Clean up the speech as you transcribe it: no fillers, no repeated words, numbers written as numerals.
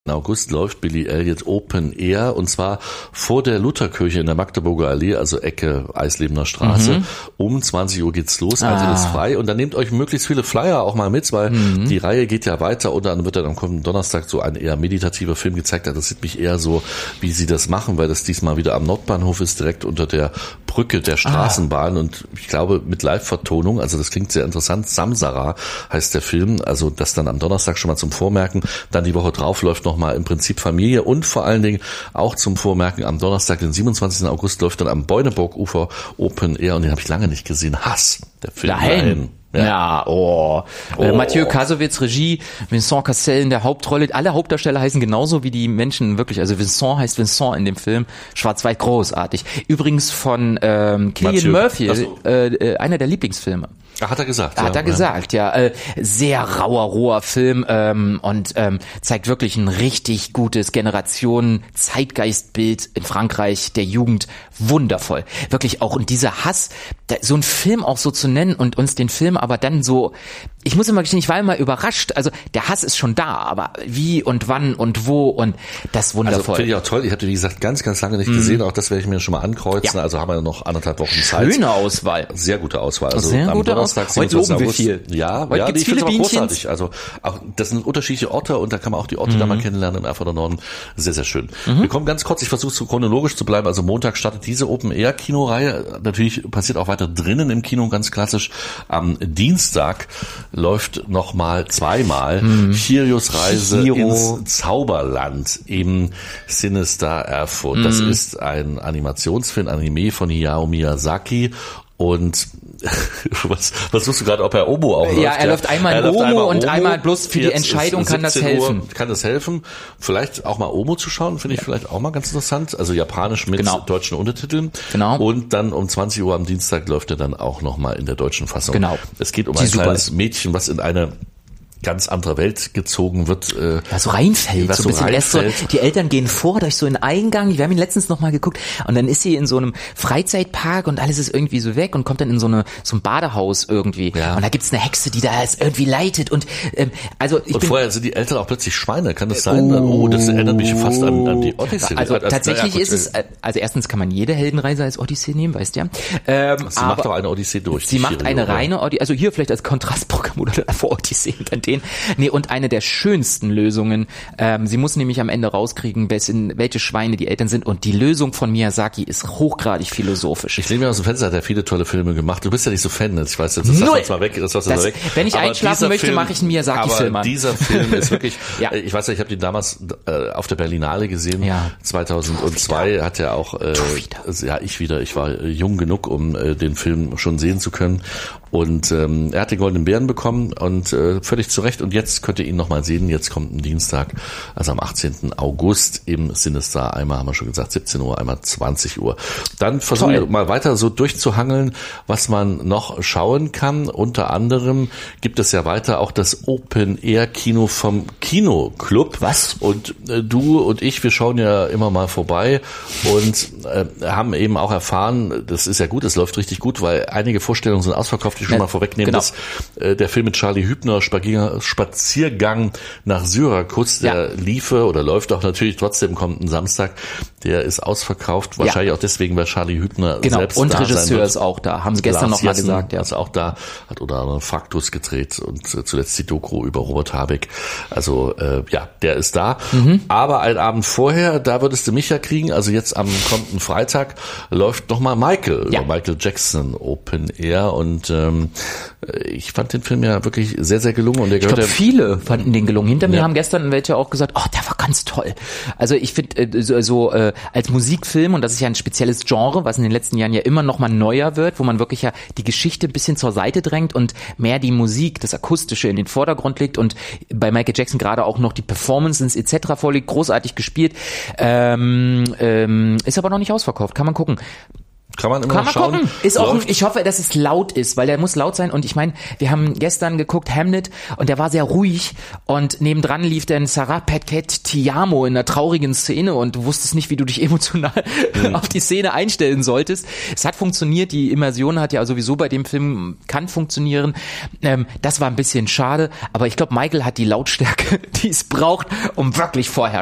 August läuft Billy Elliot Open Air und zwar vor der Lutherkirche in der Magdeburger Allee, also Ecke Eislebener Straße. Um 20 Uhr geht's los, also ist frei und dann nehmt euch möglichst viele Flyer auch mal mit, weil die Reihe geht ja weiter und dann wird dann am kommenden Donnerstag so ein eher meditativer Film gezeigt. Das sieht mich eher so, wie sie das machen, weil das diesmal wieder am Nordbahnhof ist, direkt unter der Brücke der Straßenbahn und ich glaube mit Live-Vertonung, also das klingt sehr interessant. Samsara heißt der Film, also das dann am Donnerstag schon mal zum Vormerken, dann die Woche drauf läuft noch mal im Prinzip Familie und vor allen Dingen auch zum Vormerken am Donnerstag, den 27. August läuft dann am Beuneburg-Ufer Open Air und den habe ich lange nicht gesehen. Hass, der Film dahin. Ja, Mathieu Kassovitz, Regie, Vincent Cassel in der Hauptrolle. Alle Hauptdarsteller heißen genauso wie die Menschen wirklich. Also Vincent heißt Vincent in dem Film. Schwarz-Weiß, großartig. Übrigens von Cillian Murphy, einer der Lieblingsfilme. Hat er gesagt. Hat er gesagt, ja. Sehr rauer, roher Film und zeigt wirklich ein richtig gutes Generationen-Zeitgeistbild in Frankreich der Jugend. Wundervoll. Wirklich auch. Und dieser Hass, so einen Film auch so zu nennen und uns den Film aber dann so, ich muss immer gestehen, ich war immer überrascht. Also der Hass ist schon da, aber wie und wann und wo und das wundervoll. Also finde ich auch toll. Ich hatte, wie gesagt, ganz, ganz lange nicht gesehen. Auch das werde ich mir schon mal ankreuzen. Ja. Also haben wir noch 1,5 Wochen Zeit. Schöne Auswahl. Sehr gute Auswahl. Also sehr am Donnerstag, Heute loben wir viel. Ja, heute gibt's viele Bienchen. Großartig. Also auch, das sind unterschiedliche Orte und da kann man auch die Orte da mal kennenlernen im Erfurter Norden. Sehr, sehr schön. Wir kommen ganz kurz, ich versuche so chronologisch zu bleiben. Also Montag startet diese Open-Air-Kinoreihe. Natürlich passiert auch weiter drinnen im Kino, ganz klassisch. Am Dienstag läuft noch mal zweimal Chirios Reise ins Zauberland im Sinister Erfurt. Das ist ein Animationsfilm, Anime von Hayao Miyazaki und was suchst du gerade, ob er Omo auch läuft? Ja, er läuft einmal in Omo und einmal bloß für die Entscheidung kann das helfen. Kann das helfen? Vielleicht auch mal Omo zu schauen, finde ich vielleicht auch mal ganz interessant. Also japanisch mit deutschen Untertiteln. Genau. Und dann um 20 Uhr am Dienstag läuft er dann auch nochmal in der deutschen Fassung. Genau. Es geht um ein kleines Mädchen, was in eine ganz andere Welt gezogen wird. So reinfällt, so ein bisschen lässt so, die Eltern gehen vor durch so einen Eingang, wir haben ihn letztens noch mal geguckt und dann ist sie in so einem Freizeitpark und alles ist irgendwie so weg und kommt dann in so ein Badehaus irgendwie und da gibt's eine Hexe, die da es irgendwie leitet und vorher sind die Eltern auch plötzlich Schweine, kann das sein? Das erinnert mich fast an die Odyssee. Also tatsächlich ist es, also erstens kann man jede Heldenreise als Odyssee nehmen, weißt du ja. Sie macht auch eine Odyssee durch. Sie macht eine reine Odyssee, also hier vielleicht als Kontrastprogramm oder vor Odyssee und dann und eine der schönsten Lösungen, sie muss nämlich am Ende rauskriegen, welche Schweine die Eltern sind und die Lösung von Miyazaki ist hochgradig philosophisch. Ich lehne mir aus dem Fenster, hat er viele tolle Filme gemacht. Du bist ja nicht so Fan, ich weiß, das lassen wir jetzt mal weg. Wenn ich einschlafen möchte, mache ich einen Miyazaki-Film an. Dieser Film ist wirklich, ich weiß ja, ich habe den damals auf der Berlinale gesehen, 2002 hat er auch, ich war jung genug, um den Film schon sehen zu können. Und er hat den Goldenen Bären bekommen und völlig zu Recht. Und jetzt könnt ihr ihn nochmal sehen. Jetzt kommt ein Dienstag, also am 18. August im Sinister. Einmal haben wir schon gesagt, 17 Uhr, einmal 20 Uhr. Dann versuchen wir mal weiter so durchzuhangeln, was man noch schauen kann. Unter anderem gibt es ja weiter auch das Open-Air-Kino vom Kinoclub. Was? Und du und ich, wir schauen ja immer mal vorbei und haben eben auch erfahren, das ist ja gut, es läuft richtig gut, weil einige Vorstellungen sind ausverkauft. Ich schon mal vorwegnehmen, dass der Film mit Charlie Hübner, Spaziergang nach Syrakus, der liefe oder läuft auch natürlich trotzdem kommenden Samstag, der ist ausverkauft, wahrscheinlich auch deswegen, weil Charlie Hübner selbst und da sein wird. Und Regisseur ist auch da, haben sie gestern noch mal gesagt. Ist auch da, hat unter anderem Faktus gedreht und zuletzt die Doku über Robert Habeck. Also der ist da. Aber einen Abend vorher, da würdest du mich ja kriegen, also jetzt am kommenden Freitag läuft nochmal Michael Jackson Open Air und ich fand den Film ja wirklich sehr, sehr gelungen. Und ich glaube, viele fanden den gelungen. Hinter mir haben gestern welche auch gesagt, der war ganz toll. Also ich finde, als Musikfilm, und das ist ja ein spezielles Genre, was in den letzten Jahren ja immer noch mal neuer wird, wo man wirklich ja die Geschichte ein bisschen zur Seite drängt und mehr die Musik, das Akustische in den Vordergrund legt und bei Michael Jackson gerade auch noch die Performances etc. vorliegt, großartig gespielt. Ist aber noch nicht ausverkauft, kann man gucken. Kann man immer noch schauen. Gucken. Ist auch, ich hoffe, dass es laut ist, weil der muss laut sein. Und ich meine, wir haben gestern geguckt, Hamlet, und der war sehr ruhig. Und nebendran lief dann Sarah Paquette Ti Amo in einer traurigen Szene und du wusstest nicht, wie du dich emotional auf die Szene einstellen solltest. Es hat funktioniert, die Immersion hat ja sowieso bei dem Film, kann funktionieren. Das war ein bisschen schade, aber ich glaube, Michael hat die Lautstärke, die es braucht, um wirklich vorher